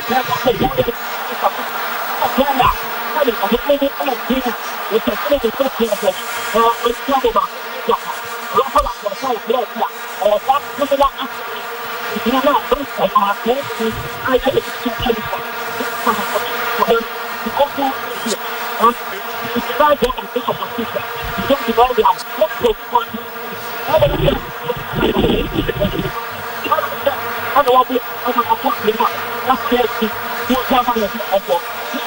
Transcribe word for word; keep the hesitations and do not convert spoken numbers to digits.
那个后腰的这个小天呀，那里我们那边二天呀，我想那个说天的呃，我听过吧？讲，然后了，我上不要讲，呃，他就是让啊，你看那都什么？从从二月的就开始讲，看看我我的高中是啊，你其他讲很多好事情，你跟你们讲，我可不关心，他的这个，他的他的我不，他的我不明白，那这是多加上的是好多。